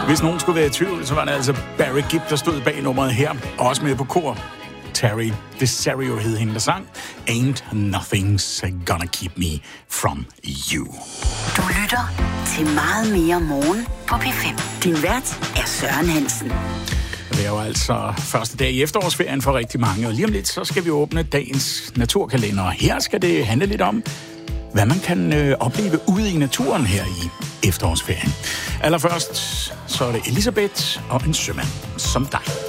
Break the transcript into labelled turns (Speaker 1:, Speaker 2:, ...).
Speaker 1: Hvis nogen skulle være i tvivl, så var det altså Barry Gibb, der stod bag nummeret her, og også med på kor. Terry DeSario hed hende, der sang Ain't Nothing's Gonna Keep Me From You.
Speaker 2: Du lytter til Meget mere morgen på P5. Din vært er Søren Hansen.
Speaker 1: Det er jo altså første dag i efterårsferien for rigtig mange, og lige om lidt, så skal vi åbne dagens naturkalender. Og her skal det handle lidt om, hvad man kan opleve ude i naturen her i efterårsferien. Allerførst, så er det Elisabeth og en sømand som dig.